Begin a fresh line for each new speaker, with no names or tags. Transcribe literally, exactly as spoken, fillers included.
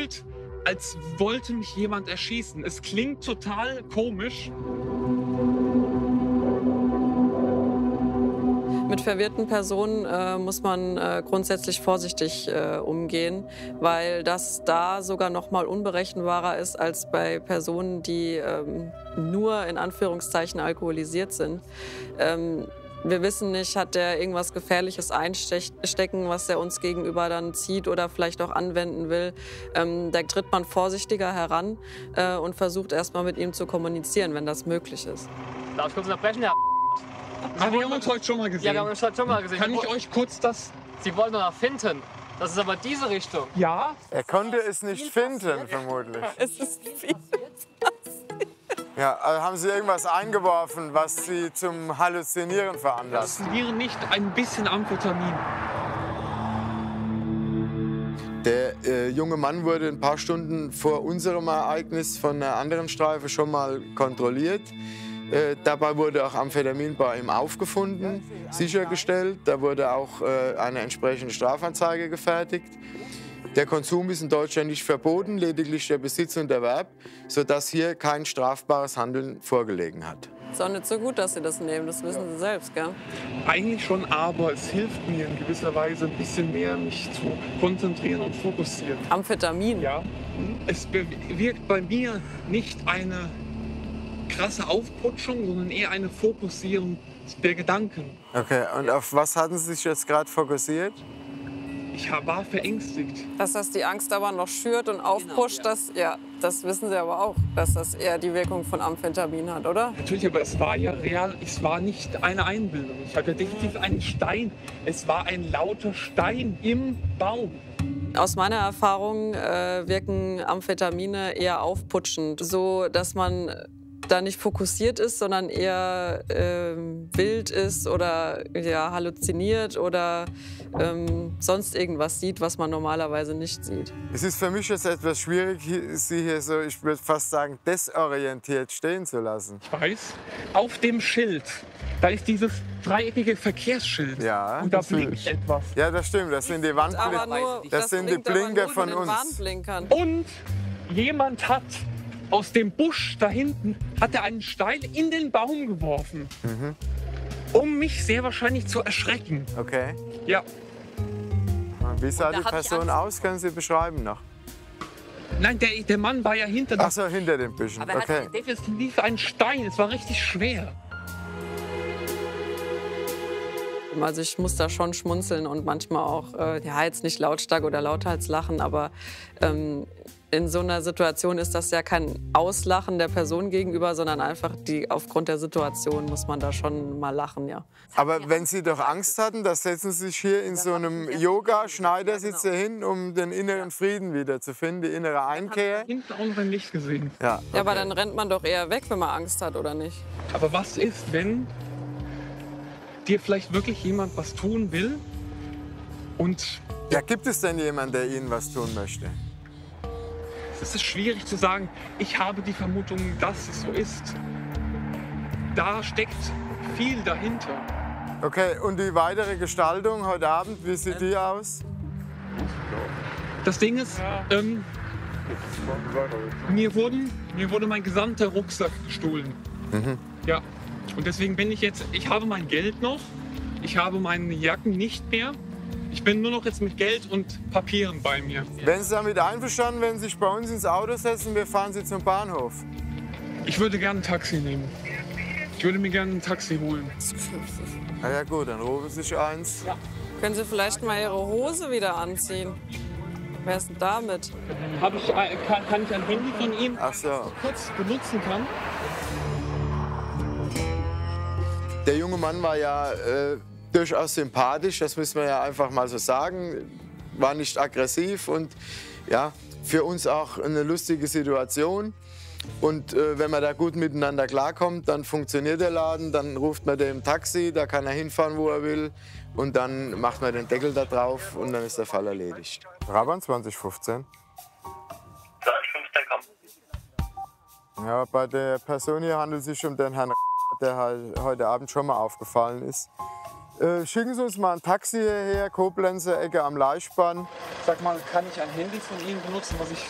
gefühlt, als wollte mich jemand erschießen. Es klingt total komisch.
Mit verwirrten Personen äh, muss man äh, grundsätzlich vorsichtig äh, umgehen, weil das da sogar noch mal unberechenbarer ist als bei Personen, die ähm, nur in Anführungszeichen alkoholisiert sind. Ähm, wir wissen nicht, hat der irgendwas Gefährliches einstecken, was er uns gegenüber dann zieht oder vielleicht auch anwenden will. Ähm, da tritt man vorsichtiger heran äh, und versucht erst mal mit ihm zu kommunizieren, wenn das möglich ist.
Darf ich kurz unterbrechen, Herr?
Aber wir haben uns heute schon mal gesehen.
Ja, wir haben uns heute schon mal gesehen.
Kann ich euch kurz das...
Sie wollen noch finden. Das ist aber diese Richtung.
Ja?
Er konnte es nicht finden, vermutlich.
Es ist viel.
Ja, also haben Sie irgendwas eingeworfen, was Sie zum Halluzinieren veranlasst?
Halluzinieren nicht, ein bisschen Amphetamin.
Der äh, junge Mann wurde ein paar Stunden vor unserem Ereignis von einer anderen Streife schon mal kontrolliert. Äh, dabei wurde auch Amphetamin bei ihm aufgefunden, sichergestellt. Da wurde auch äh, eine entsprechende Strafanzeige gefertigt. Der Konsum ist in Deutschland nicht verboten, lediglich der Besitz und Erwerb, sodass hier kein strafbares Handeln vorgelegen hat.
Ist auch nicht so gut, dass Sie das nehmen, das wissen Sie selbst, gell?
Eigentlich schon, aber es hilft mir in gewisser Weise ein bisschen mehr, mich zu konzentrieren und fokussieren.
Amphetamin?
Ja. Es bewirkt bei mir nicht eine krasse Aufputschung, sondern eher eine Fokussierung der Gedanken.
Okay, und auf was hatten Sie sich jetzt gerade fokussiert?
Ich war verängstigt.
Dass das die Angst aber noch schürt und aufpusht, genau, ja. Das, ja, das wissen Sie aber auch, dass das eher die Wirkung von Amphetamin hat, oder?
Natürlich, aber es war ja real, es war nicht eine Einbildung. Ich hatte definitiv einen Stein. Es war ein lauter Stein im Baum.
Aus meiner Erfahrung äh, wirken Amphetamine eher aufputschend, so dass man da nicht fokussiert ist, sondern eher äh, wild ist oder ja, halluziniert oder ähm, sonst irgendwas sieht, was man normalerweise nicht sieht.
Es ist für mich jetzt etwas schwierig, Sie hier so, ich würde fast sagen, desorientiert stehen zu lassen.
Ich weiß, auf dem Schild, da ist dieses dreieckige Verkehrsschild.
Ja,
und da blinkt etwas.
Ja, das stimmt, das sind die Wandblinker, das, das sind die Blinker von, von uns.
Und jemand hat aus dem Busch da hinten hat er einen Stein in den Baum geworfen, mhm. um mich sehr wahrscheinlich zu erschrecken.
Okay.
Ja.
Wie sah die Person aus? Können Sie beschreiben noch?
Nein, der, der Mann war ja hinter
Ach so, hinter den Büschen.
Aber okay. Es lief ein Stein, es war richtig schwer.
Also ich muss da schon schmunzeln und manchmal auch, äh, ja jetzt nicht lautstark oder lauthals lachen, aber ähm, in so einer Situation ist das ja kein Auslachen der Person gegenüber, sondern einfach die, aufgrund der Situation muss man da schon mal lachen, ja.
Aber wenn Sie doch Angst hatten, da setzen Sie sich hier in so einem Yoga-Schneidersitz hier hin, um den inneren Frieden wiederzufinden, die innere Einkehr.
Hinten auch noch ein Licht gesehen.
Ja, okay.
Ja, aber dann rennt man doch eher weg, wenn man Angst hat, oder nicht?
Aber was ist, wenn dir vielleicht wirklich jemand was tun will und...
Ja, gibt es denn jemanden, der Ihnen was tun möchte?
Es ist schwierig zu sagen, ich habe die Vermutung, dass es so ist. Da steckt viel dahinter.
Okay, und die weitere Gestaltung heute Abend, wie sieht die aus?
Das Ding ist, ähm, mir, wurden, mir wurde mein gesamter Rucksack gestohlen. Mhm. Ja, und deswegen bin ich jetzt, ich habe mein Geld noch, ich habe meine Jacken nicht mehr. Ich bin nur noch jetzt mit Geld und Papieren bei mir.
Wenn Sie damit einverstanden, wenn Sie sich bei uns ins Auto setzen, wir fahren Sie zum Bahnhof.
Ich würde gerne ein Taxi nehmen. Ich würde mir gerne ein Taxi holen.
Na ja gut, dann rufen Sie sich eins.
Ja. Können Sie vielleicht mal Ihre Hose wieder anziehen? Wer ist denn damit?
Hab ich, kann, kann ich ein Handy von ihm
Ach so.
kurz benutzen kann?
Der junge Mann war ja äh, durchaus sympathisch, das müssen wir ja einfach mal so sagen. War nicht aggressiv und ja, für uns auch eine lustige Situation. Und äh, wenn man da gut miteinander klarkommt, dann funktioniert der Laden, dann ruft man dem Taxi, da kann er hinfahren, wo er will. Und dann macht man den Deckel da drauf und dann ist der Fall erledigt. Raban zwanzig fünfzehn.
zwanzig fünfzehn, komm.
Ja, bei der Person hier handelt es sich um den Herrn, der halt heute Abend schon mal aufgefallen ist. Äh, schicken Sie uns mal ein Taxi hierher, Koblenzer Ecke am Leichbahn.
Sag mal, kann ich ein Handy von Ihnen benutzen, was ich